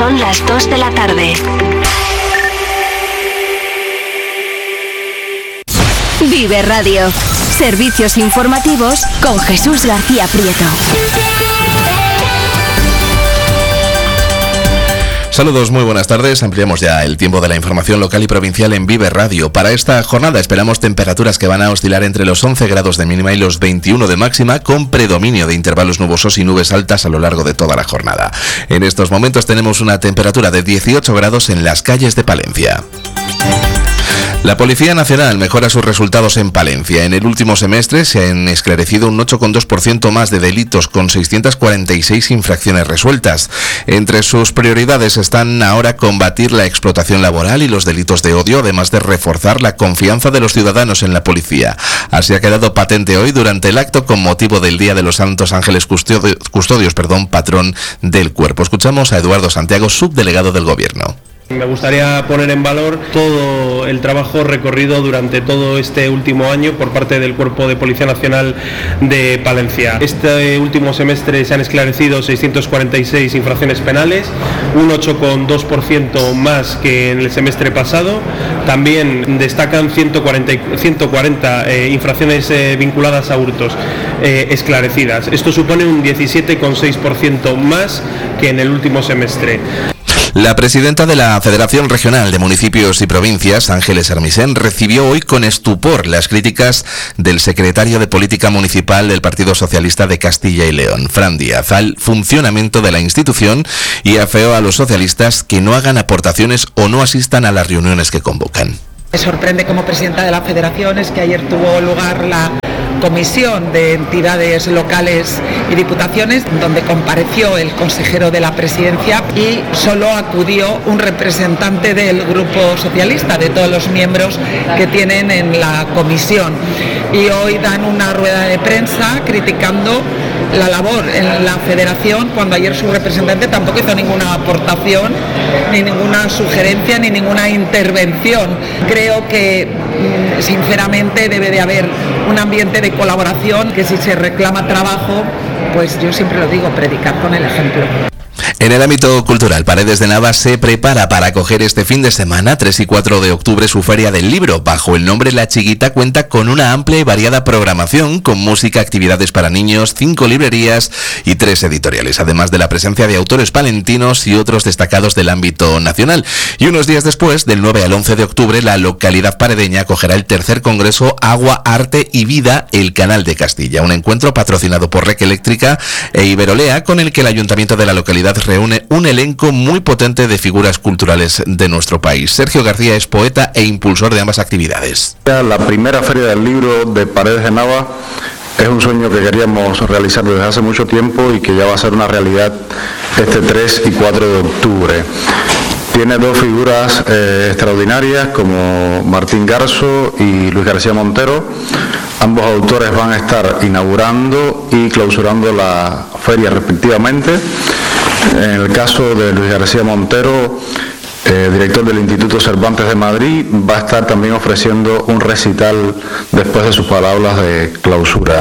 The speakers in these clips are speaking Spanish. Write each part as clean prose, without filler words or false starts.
Son las 2 de la tarde. Vive Radio. Servicios informativos con Jesús García Prieto. Saludos, muy buenas tardes. Ampliamos ya el tiempo de la información local y provincial en Vive Radio. Para esta jornada esperamos temperaturas que van a oscilar entre los 11 grados de mínima y los 21 de máxima, con predominio de intervalos nubosos y nubes altas a lo largo de toda la jornada. En estos momentos tenemos una temperatura de 18 grados en las calles de Palencia. La Policía Nacional mejora sus resultados en Palencia. En el último semestre se han esclarecido un 8,2% más de delitos, con 646 infracciones resueltas. Entre sus prioridades están ahora combatir la explotación laboral y los delitos de odio, además de reforzar la confianza de los ciudadanos en la policía. Así ha quedado patente hoy durante el acto con motivo del Día de los Santos Ángeles Custodios, patrón del cuerpo. Escuchamos a Eduardo Santiago, subdelegado del Gobierno. Me gustaría poner en valor todo el trabajo recorrido durante todo este último año por parte del Cuerpo de Policía Nacional de Palencia. Este último semestre se han esclarecido 646 infracciones penales, un 8,2% más que en el semestre pasado. También destacan 140 infracciones vinculadas a hurtos esclarecidas. Esto supone un 17,6% más que en el último semestre. La presidenta de la Federación Regional de Municipios y Provincias, Ángeles Armisen, recibió hoy con estupor las críticas del secretario de Política Municipal del Partido Socialista de Castilla y León, Fran Díaz, al funcionamiento de la institución, y afeó a los socialistas que no hagan aportaciones o no asistan a las reuniones que convocan. Me sorprende como presidenta de la Federación es que ayer tuvo lugar la Comisión de Entidades Locales y Diputaciones, donde compareció el consejero de la Presidencia y solo acudió un representante del Grupo Socialista, de todos los miembros que tienen en la comisión. Y hoy dan una rueda de prensa criticando la labor en la Federación, cuando ayer su representante tampoco hizo ninguna aportación, ni ninguna sugerencia, ni ninguna intervención. Creo que, sinceramente, debe de haber un ambiente de colaboración, que si se reclama trabajo, pues yo siempre lo digo, predicar con el ejemplo. En el ámbito cultural, Paredes de Nava se prepara para acoger este fin de semana, 3 y 4 de octubre, su Feria del Libro. Bajo el nombre La Chiquita cuenta con una amplia y variada programación, con música, actividades para niños, 5 librerías y 3 editoriales, además de la presencia de autores palentinos y otros destacados del ámbito nacional. Y unos días después, del 9 al 11 de octubre, la localidad paredeña acogerá el tercer congreso Agua, Arte y Vida, el Canal de Castilla, un encuentro patrocinado por Red Eléctrica e Iberolea, con el que el ayuntamiento de la localidad reúne un elenco muy potente de figuras culturales de nuestro país. Sergio García es poeta e impulsor de ambas actividades. La primera Feria del Libro de Paredes de Nava es un sueño que queríamos realizar desde hace mucho tiempo y que ya va a ser una realidad este 3 y 4 de octubre. Tiene dos figuras extraordinarias como Martín Garzo y Luis García Montero. Ambos autores van a estar inaugurando y clausurando la feria respectivamente. En el caso de Luis García Montero, director del Instituto Cervantes de Madrid, va a estar también ofreciendo un recital después de sus palabras de clausura.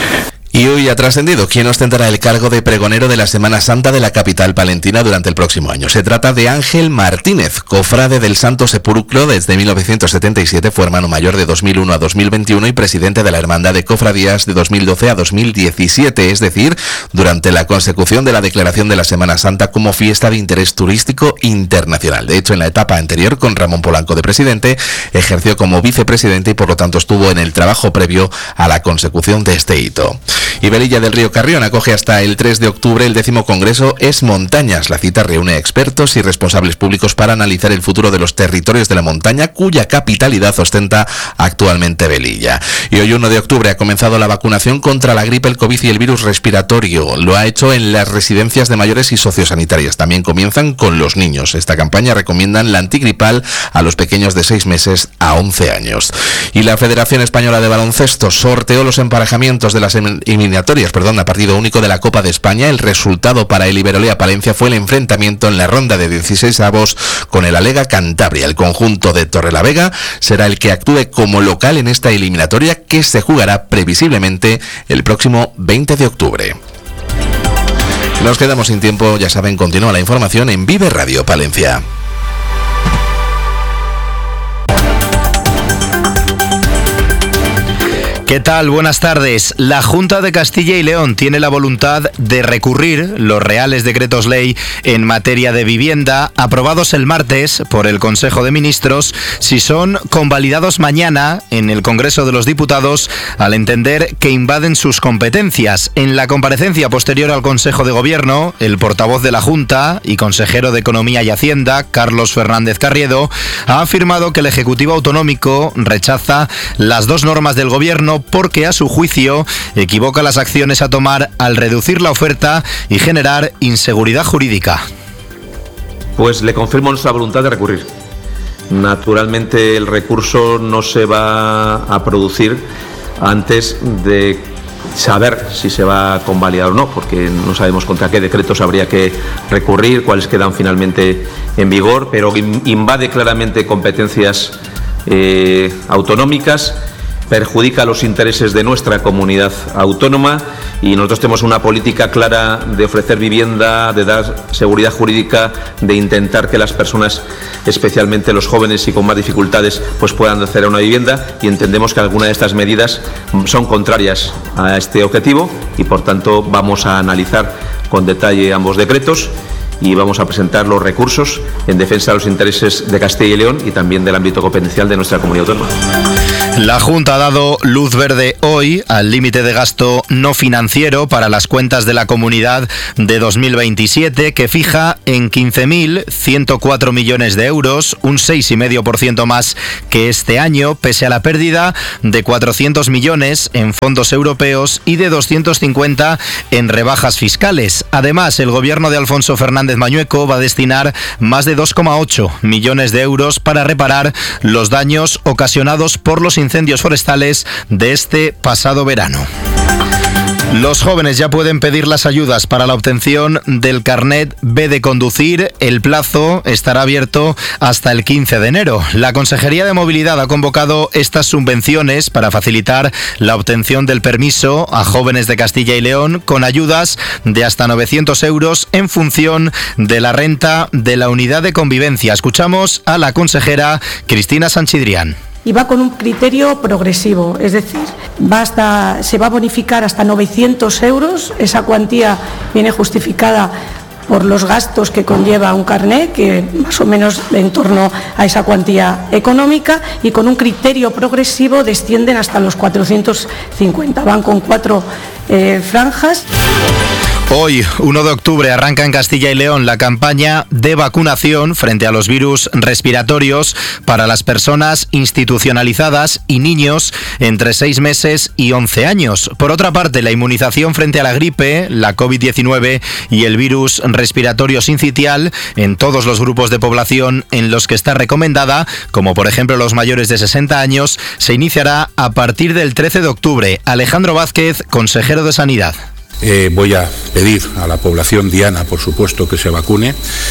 Y hoy ha trascendido quién ostentará el cargo de pregonero de la Semana Santa de la capital palentina durante el próximo año. Se trata de Ángel Martínez, cofrade del Santo Sepulcro desde 1977, fue hermano mayor de 2001 a 2021 y presidente de la Hermandad de Cofradías de 2012 a 2017, es decir, durante la consecución de la declaración de la Semana Santa como fiesta de interés turístico internacional. De hecho, en la etapa anterior, con Ramón Polanco de presidente, ejerció como vicepresidente y por lo tanto estuvo en el trabajo previo a la consecución de este hito. Y Velilla del Río Carrión acoge hasta el 3 de octubre el 10º Congreso Es Montañas. La cita reúne a expertos y responsables públicos para analizar el futuro de los territorios de la montaña, cuya capitalidad ostenta actualmente Velilla. Y hoy 1 de octubre ha comenzado la vacunación contra la gripe, el COVID y el virus respiratorio. Lo ha hecho en las residencias de mayores y sociosanitarias. También comienzan con los niños. Esta campaña recomiendan la antigripal a los pequeños de 6 meses a 11 años. Y la Federación Española de Baloncesto sorteó los emparejamientos de las eliminatorias, a partido único de la Copa de España. El resultado para el Iberolea Palencia fue el enfrentamiento en la ronda de 16avos con el Alega Cantabria. El conjunto de Torrelavega será el que actúe como local en esta eliminatoria, que se jugará previsiblemente el próximo 20 de octubre. Nos quedamos sin tiempo, ya saben, continúa la información en Vive Radio Palencia. ¿Qué tal? Buenas tardes. La Junta de Castilla y León tiene la voluntad de recurrir los reales decretos ley en materia de vivienda aprobados el martes por el Consejo de Ministros si son convalidados mañana en el Congreso de los Diputados al entender que invaden sus competencias. En la comparecencia posterior al Consejo de Gobierno, el portavoz de la Junta y consejero de Economía y Hacienda, Carlos Fernández Carriedo, ha afirmado que el Ejecutivo Autonómico rechaza las dos normas del Gobierno porque a su juicio equivoca las acciones a tomar al reducir la oferta y generar inseguridad jurídica. Pues le confirmo nuestra voluntad de recurrir. Naturalmente el recurso no se va a producir antes de saber si se va a convalidar o no, porque no sabemos contra qué decretos habría que recurrir, cuáles quedan finalmente en vigor, pero invade claramente competencias autonómicas, perjudica los intereses de nuestra comunidad autónoma y nosotros tenemos una política clara de ofrecer vivienda, de dar seguridad jurídica, de intentar que las personas, especialmente los jóvenes y con más dificultades, pues puedan acceder a una vivienda, y entendemos que algunas de estas medidas son contrarias a este objetivo y por tanto vamos a analizar con detalle ambos decretos y vamos a presentar los recursos en defensa de los intereses de Castilla y León y también del ámbito competencial de nuestra comunidad autónoma. La Junta ha dado luz verde hoy al límite de gasto no financiero para las cuentas de la comunidad de 2027, que fija en 15.104 millones de euros, un 6,5% más que este año, pese a la pérdida de 400 millones en fondos europeos y de 250 en rebajas fiscales. Además, el gobierno de Alfonso Fernández Mañueco va a destinar más de 2,8 millones de euros para reparar los daños ocasionados por los incendios forestales de este pasado verano. Los jóvenes ya pueden pedir las ayudas para la obtención del carnet B de conducir. El plazo estará abierto hasta el 15 de enero. La Consejería de Movilidad ha convocado estas subvenciones para facilitar la obtención del permiso a jóvenes de Castilla y León con ayudas de hasta 900 euros en función de la renta de la unidad de convivencia. Escuchamos a la consejera Cristina Sanchidrián. Y va con un criterio progresivo, es decir, se va a bonificar hasta 900 euros, esa cuantía viene justificada por los gastos que conlleva un carné, que más o menos en torno a esa cuantía económica, y con un criterio progresivo descienden hasta los 450, van con 4 franjas. Hoy, 1 de octubre, arranca en Castilla y León la campaña de vacunación frente a los virus respiratorios para las personas institucionalizadas y niños entre 6 meses y 11 años. Por otra parte, la inmunización frente a la gripe, la COVID-19 y el virus respiratorio sincitial en todos los grupos de población en los que está recomendada, como por ejemplo los mayores de 60 años, se iniciará a partir del 13 de octubre. Alejandro Vázquez, consejero de Sanidad. Voy a pedir a la población diana, por supuesto, que se vacune,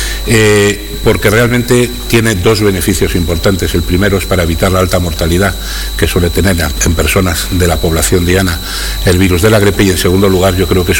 porque realmente tiene dos beneficios importantes. El primero es para evitar la alta mortalidad que suele tener en personas de la población diana el virus de la gripe, y en segundo lugar yo creo que es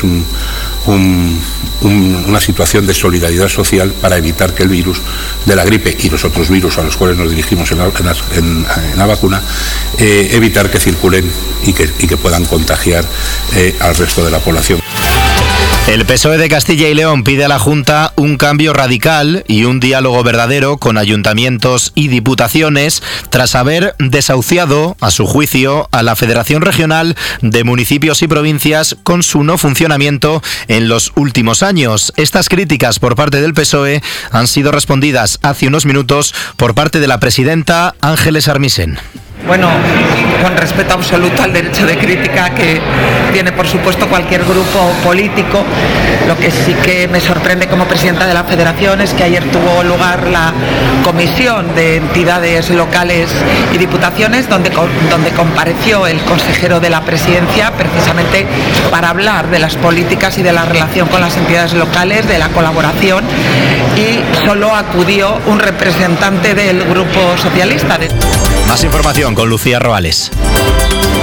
una situación de solidaridad social para evitar que el virus de la gripe y los otros virus a los cuales nos dirigimos en la vacuna, evitar que circulen y que puedan contagiar al resto de la población. El PSOE de Castilla y León pide a la Junta un cambio radical y un diálogo verdadero con ayuntamientos y diputaciones tras haber desahuciado, a su juicio, a la Federación Regional de Municipios y Provincias con su no funcionamiento en los últimos años. Estas críticas por parte del PSOE han sido respondidas hace unos minutos por parte de la presidenta Ángeles Armisen. Bueno, con respeto absoluto al derecho de crítica que tiene, por supuesto, cualquier grupo político. Lo que sí que me sorprende como presidenta de la Federación es que ayer tuvo lugar la comisión de entidades locales y diputaciones donde compareció el consejero de la presidencia precisamente para hablar de las políticas y de la relación con las entidades locales, de la colaboración, y solo acudió un representante del Grupo Socialista. Más información con Lucía Roales.